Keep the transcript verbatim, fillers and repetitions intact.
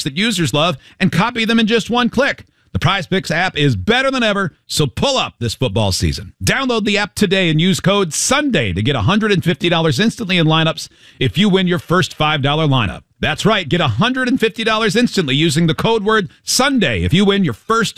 that users love and copy them in just one click. The Prize Picks app is better than ever, so pull up this football season. Download the app today and use code SUNDAY to get one hundred fifty dollars instantly in lineups if you win your first five dollar lineup. That's right, get one hundred fifty dollars instantly using the code word SUNDAY if you win your first